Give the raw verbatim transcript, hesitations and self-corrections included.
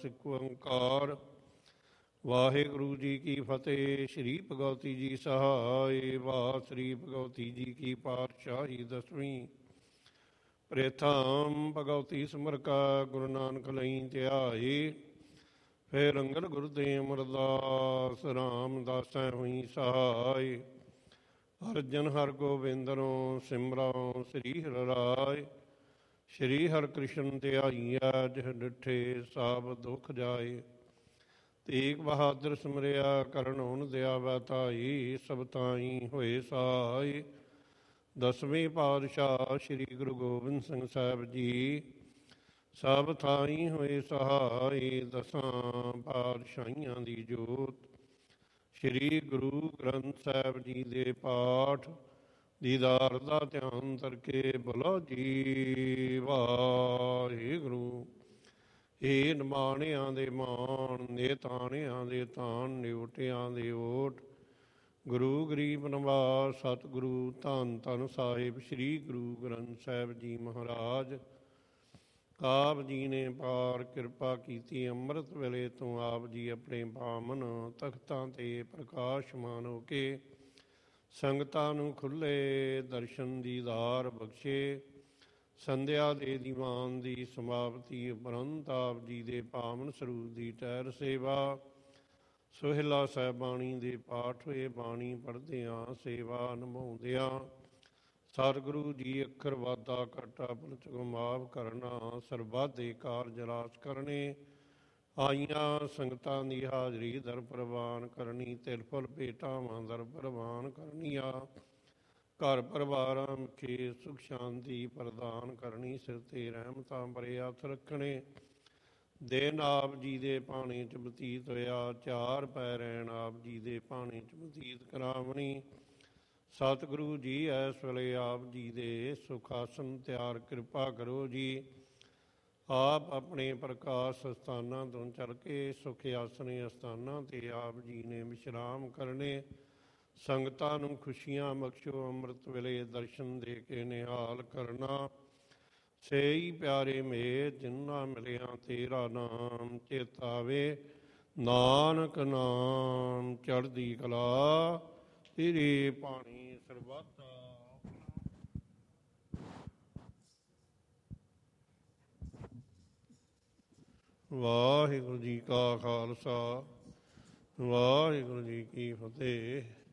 ਇੱਕ ਓੰਕਾਰ। ਵਾਹਿਗੁਰੂ ਜੀ ਕੀ ਫਤਿਹ। ਸ਼੍ਰੀ ਭਗਵਤੀ ਜੀ ਸਹਾਇ। ਵਾਹ ਸ਼੍ਰੀ ਭਗਵਤੀ ਜੀ ਕੀ ਪਾਤਸ਼ਾਹੀ ਦਸਵੀਂ। ਪ੍ਰੇਥਮ ਭਗਵਤੀ ਸਿਮਰ ਕਾ ਗੁਰੂ ਨਾਨਕ ਲਈ ਧਿਆਏ। ਫਿਰ ਅੰਗਦ ਗੁਰਦੇਵ ਅਮਰਦਾਸ ਰਾਮਦਾਸੈ ਹੋਈ ਸਹਾਇ। ਅਰਜਨ ਹਰ ਗੋਬਿੰਦਨੋ ਸਿਮਰਉ ਸ੍ਰੀ ਹਰਿ ਰਾਇ। ਸ਼੍ਰੀ ਹਰਿ ਕ੍ਰਿਸ਼ਨ ਧਿਆਈਐ ਜਿਹ ਡਿਠੇ ਸਭ ਦੁਖ ਜਾਏ। ਤੇਗ ਬਹਾਦਰ ਸਿਮਰਿਆ ਕਰਨ ਹੁਣ ਦਿਆਵੈ ਧਾਈ। ਸਭ ਤਾਈ ਹੋਏ ਸਹਾਈ। ਦਸਵੇਂ ਪਾਤਸ਼ਾਹ ਸ਼੍ਰੀ ਗੁਰੂ ਗੋਬਿੰਦ ਸਿੰਘ ਸਾਹਿਬ ਜੀ ਸਭ ਥਾਈ ਹੋਏ ਸਹਾਈ। ਦਸਾਂ ਪਾਤਸ਼ਾਹੀਆਂ ਦੀ ਜੋਤ ਸ਼੍ਰੀ ਗੁਰੂ ਗ੍ਰੰਥ ਸਾਹਿਬ ਜੀ ਦੇ ਪਾਠ ਦੀਦਾਰ ਦਾ ਧਿਆਨ ਕਰਕੇ ਬੋਲੋ ਜੀ ਵਾਹਿਗੁਰੂ। ਏ ਨਿਮਾਣਿਆਂ ਦੇ ਮਾਣ, ਨੇਤਾਣਿਆਂ ਦੇ ਤਾਣ, ਨਿਉਟਿਆਂ ਦੇ ਓਟ। ਗੁਰੂ ਗਰੀਬ ਨਿਵਾਸ ਸਤਿਗੁਰੂ ਧੰਨ ਧੰਨ ਸਾਹਿਬ ਸ਼੍ਰੀ ਗੁਰੂ ਗ੍ਰੰਥ ਸਾਹਿਬ ਜੀ ਮਹਾਰਾਜ। ਆਪ ਜੀ ਨੇ ਪਾਰ ਕਿਰਪਾ ਕੀਤੀ। ਅੰਮ੍ਰਿਤ ਵੇਲੇ ਤੋਂ ਆਪ ਜੀ ਆਪਣੇ ਪਾਵਨ ਤਖਤਾਂ 'ਤੇ ਪ੍ਰਕਾਸ਼ਮਾਨ ਹੋ ਕੇ ਸੰਗਤਾਂ ਨੂੰ ਖੁੱਲ੍ਹੇ ਦਰਸ਼ਨ ਦੀਦਾਰ ਬਖਸ਼ੇ। ਸੰਧਿਆ ਦੇ ਦੀਵਾਨ ਦੀ ਸਮਾਪਤੀ ਉਪਰੰਤ ਆਪ ਜੀ ਦੇ ਪਾਵਨ ਸਰੂਪ ਦੀ ਟਹਿਰ ਸੇਵਾ। ਸੋਹਿਲਾ ਸਾਹਿਬ ਬਾਣੀ ਦੇ ਪਾਠ ਹੋਏ। ਬਾਣੀ ਪੜ੍ਹਦਿਆਂ ਸੇਵਾ ਨਿਭਾਉਂਦਿਆਂ ਸਤਿਗੁਰੂ ਜੀ ਅੱਖਰ ਵਾਧਾ ਘਾਟਾ ਪਲਚ ਮਾਫ ਕਰਨਾ। ਸਰਬੱਤ ਕਾਰਜ ਰਾਸ ਕਰਨੇ। ਆਈਆਂ ਸੰਗਤਾਂ ਦੀ ਹਾਜ਼ਰੀ ਦਰ ਪ੍ਰਵਾਨ ਕਰਨੀ। ਤਿਲ ਫੁਲ ਭੇਟਾਵਾਂ ਦਰ ਪ੍ਰਵਾਨ ਕਰਨੀਆਂ। ਘਰ ਪਰਿਵਾਰਾਂ ਮੁਖੇ ਸੁਖ ਸ਼ਾਂਤੀ ਪ੍ਰਦਾਨ ਕਰਨੀ। ਸਿਰ 'ਤੇ ਰਹਿਮਤਾਂ ਭਰੇ ਹੱਥ ਰੱਖਣੇ। ਦਿਨ ਆਪ ਜੀ ਦੇ ਭਾਣੇ 'ਚ ਬਤੀਤ ਹੋਇਆ। ਚਾਰ ਪੈ ਰਹਿਣ ਆਪ ਜੀ ਦੇ ਭਾਣੇ 'ਚ ਬਤੀਤ ਕਰਾਵਣੀ। ਸਤਿਗੁਰੂ ਜੀ ਇਸ ਵੇਲੇ ਆਪ ਜੀ ਦੇ ਸੁਖ ਆਸਨ ਤਿਆਰ ਕਿਰਪਾ ਕਰੋ ਜੀ। ਆਪ ਆਪਣੇ ਪ੍ਰਕਾਸ਼ ਅਸਥਾਨਾਂ ਤੋਂ ਚੱਲ ਕੇ ਸੁਖ ਆਸਣੇ ਅਸਥਾਨਾਂ 'ਤੇ ਆਪ ਜੀ ਨੇ ਵਿਸ਼ਰਾਮ ਕਰਨੇ। ਸੰਗਤਾਂ ਨੂੰ ਖੁਸ਼ੀਆਂ ਬਖਸ਼ੋ। ਅੰਮ੍ਰਿਤ ਵੇਲੇ ਦਰਸ਼ਨ ਦੇ ਕੇ ਨਿਹਾਲ ਕਰਨਾ। ਸੇਈ ਪਿਆਰੇ ਮੇਰ ਜਿਨ੍ਹਾਂ ਮਿਲਿਆ ਤੇਰਾ ਨਾਮ ਚੇਤਾਵੇ। ਨਾਨਕ ਨਾਮ ਚੜ੍ਹਦੀ ਕਲਾ ਤੇਰੇ ਪਾਣੀ ਸਰਬੱਤ। ਵਾਹਿਗੁਰੂ ਜੀ ਕਾ ਖਾਲਸਾ ਵਾਹਿਗੁਰੂ ਜੀ ਕੀ ਫਤਿਹ।